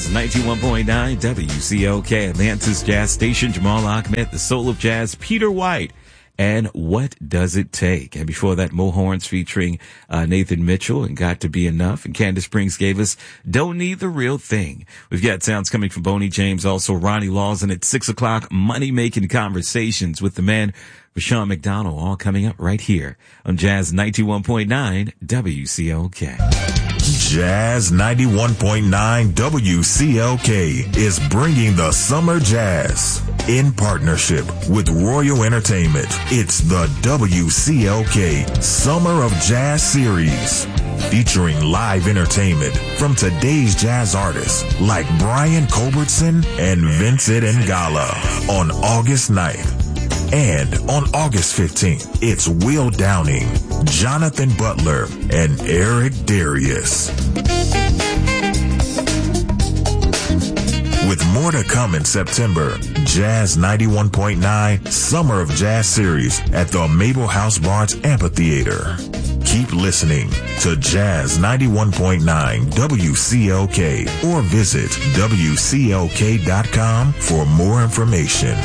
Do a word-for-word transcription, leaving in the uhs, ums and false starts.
Jazz ninety-one point nine W C L K, Atlanta's Jazz Station. Jamal Ahmed, the soul of jazz, Peter White, and What Does It Take? And before that, Mo Horns featuring uh, Nathan Mitchell and Got to Be Enough. And Candace Springs gave us Don't Need the Real Thing. We've got sounds coming from Boney James, also Ronnie Lawson at six o'clock, money-making conversations with the man Rashawn McDonald, all coming up right here on Jazz ninety-one point nine W C L K. Jazz ninety-one point nine W C L K is bringing the Summer Jazz in partnership with Royal Entertainment. It's the W C L K Summer of Jazz Series, featuring live entertainment from today's jazz artists like Brian Culbertson and Vincent Ngala on August ninth. And on August fifteenth, it's Will Downing, Jonathan Butler, and Eric Darius. With more to come in September, Jazz ninety-one point nine Summer of Jazz Series at the Mabel House Barnes Amphitheater. Keep listening to Jazz ninety-one point nine W C L K or visit W C L K dot com for more information.